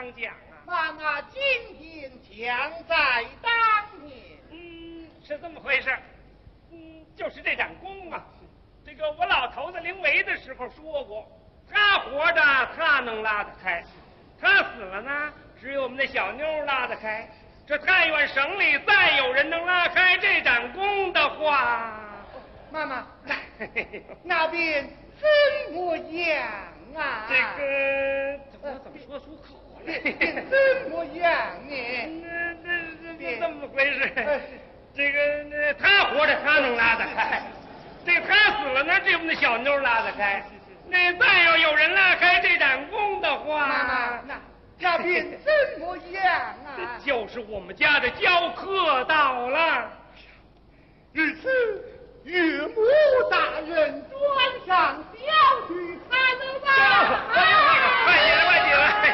能讲啊。 妈妈今天强在当年。 是这么回事。就是这长工啊，这个我老头子临危的时候说过，他活着他能拉得开，他死了呢，只有我们那小妞拉得开。这太原省里再有人能拉开这长工的话， 妈妈，那边怎么样啊？ 这个我怎么说出口来？ 怎么样呢？ 这么回事。这个他活着他能拉得开，这个他死了呢，只有我们那小妞拉得开。那再要有人拉开这长工的话， 妈妈，那边怎么样啊？ 就是我们家的教课到了。 日此岳母大人转上小婿他了吧？ 快起来！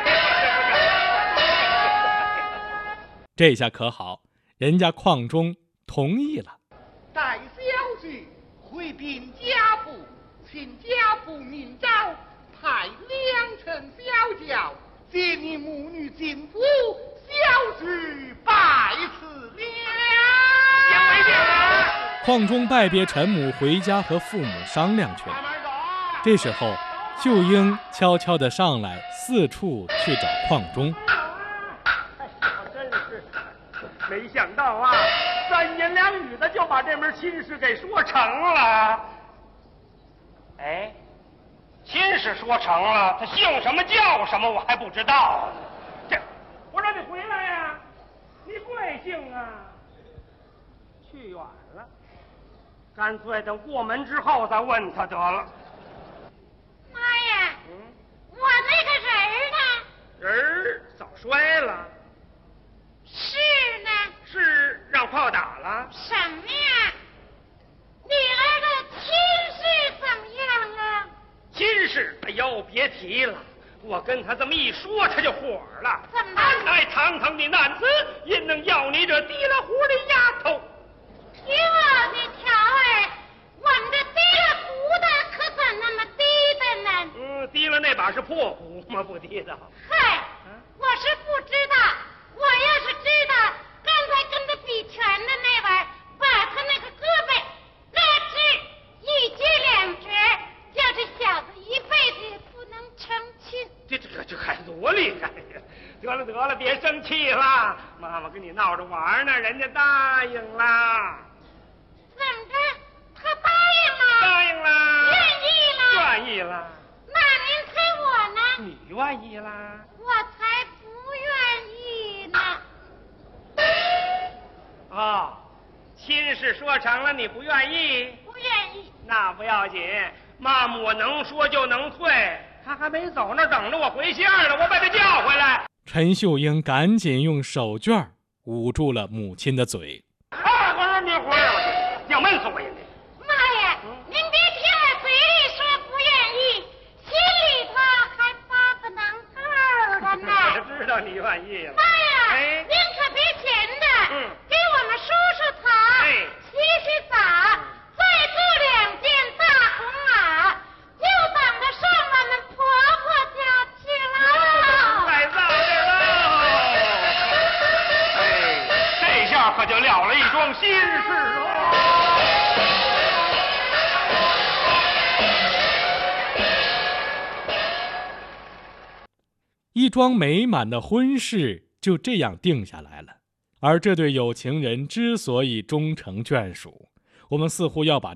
这下可好，人家邝中同意了。 待小婿回禀家父，请家父明诏，派2乘小轿接你母女进府，小婿拜辞了。 邝中拜别陈母回家和父母商量去了。这时候秀英悄悄地上来，四处去找邝中。 真是没想到啊，3言2语的就把这门亲事给说成了。哎，亲事说成了，他姓什么叫什么我还不知道。这，我让你回来呀，你贵姓啊？去远了，干脆等过门之后再问他得了。 妈呀，我那个人儿呢？ 人早摔了。 是呢？ 是让炮打了？ 什么呀？你儿的亲事怎么样啊？ 亲事，哎呦，别提了，我跟他这么一说，他就火了。 怎么？ 哎，堂堂的男子，因能要你这提了壶的丫头。 哟，你瞧儿，我们这提了壶的可怎那么低的呢？ 提了那把是破壶吗？不提的。 嗨，我是不知道。我要是知道，刚才跟他比拳的那玩意儿，把他那个胳膊拉直一截2折，叫这小子一辈子也不能成亲。 这还多厉害呀！得了，别生气了，妈妈跟你闹着玩呢，人家答应了。 怎么着？他答应了？ 答应了。 愿意了？ 愿意了。 那您猜我呢？ 你愿意啦？ 我才不愿意呢。 亲事说成了，你不愿意？ 不愿意。 那不要紧，妈妈我能说就能退。他还没走那等着我回信呢，我把他叫回来。 陈秀英赶紧用手绢捂住了母亲的嘴。 我说你回来，要闷死我呀！ 妈呀，您别听我嘴里说不愿意，心里头还发个能头的呢。 我知道你愿意了。 妈呀， 哎， 您可别闲的，给我们梳梳头，洗洗澡，再雇2件大红袄，就等着上我们婆婆家去了。 太早了。这下可就了了一桩心事了。 一桩美满的婚事就这样定下来了。而这对有情人之所以终成眷属，我们似乎要把